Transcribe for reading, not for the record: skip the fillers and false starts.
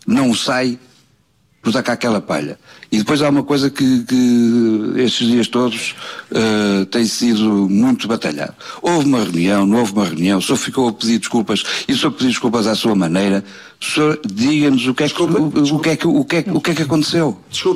não sai por tacar aquela palha. E depois há uma coisa que estes dias todos tem sido muito batalhado. Houve uma reunião, não houve uma reunião, o senhor ficou a pedir desculpas, e o senhor pediu desculpas à sua maneira. O senhor diga-nos o que é que aconteceu. Desculpe.